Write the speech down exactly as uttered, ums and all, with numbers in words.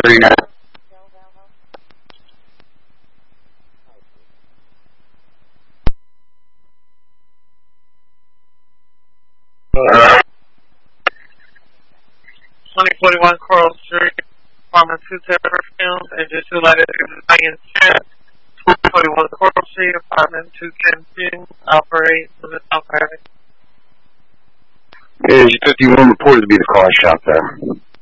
Serena. Uh, twenty forty-one Coral Street, apartment two Silverfield, engine two lighted in ten. twenty forty-one Coral Street, apartment two ten, operate from the South Highway. is fifty-one reported to be the car shop there.